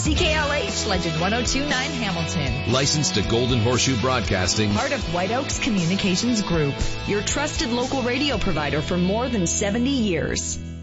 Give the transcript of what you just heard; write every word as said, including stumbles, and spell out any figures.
C K L H, Legend one oh two point nine Hamilton. Licensed to Golden Horseshoe Broadcasting. Part of White Oaks Communications Group. Your trusted local radio provider for more than seventy years.